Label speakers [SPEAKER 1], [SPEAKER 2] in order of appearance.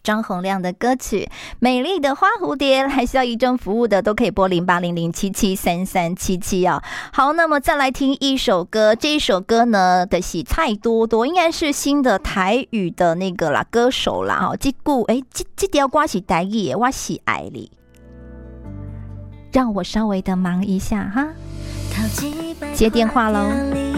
[SPEAKER 1] 张洪量的歌曲《美丽的花蝴蝶》，还需要移动服务的都可以拨0800773377哦。好，那么再来听一首歌，这一首歌呢的是蔡多多，应该是新的台语的那个啦歌手啦哦。这条歌是台语的，我是爱你。让我稍微的忙一下哈，接电话喽。